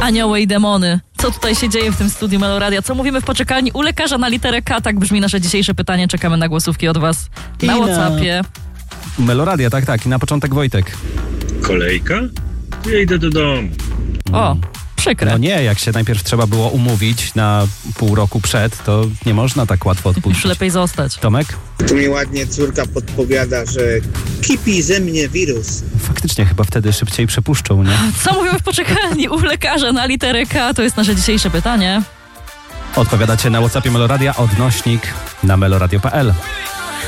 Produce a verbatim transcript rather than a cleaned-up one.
Anioły i demony. Co tutaj się dzieje w tym studiu Meloradia? Co mówimy w poczekalni u lekarza na literę K? Tak brzmi nasze dzisiejsze pytanie. Czekamy na głosówki od was na I WhatsAppie. Na Meloradia, tak, tak. I na początek Wojtek. Kolejka? Ja idę do domu. O, przykre. No nie, jak się najpierw trzeba było umówić na pół roku przed, to nie można tak łatwo Już odpuścić. lepiej zostać. Tomek? Tu mi ładnie córka podpowiada, że kipi ze mnie wirus. Faktycznie chyba wtedy szybciej przepuszczą, nie? Co mówimy w poczekalni u lekarza na literę K? To jest nasze dzisiejsze pytanie. Odpowiadacie na WhatsAppie Meloradia, odnośnik na meloradio kropka p l.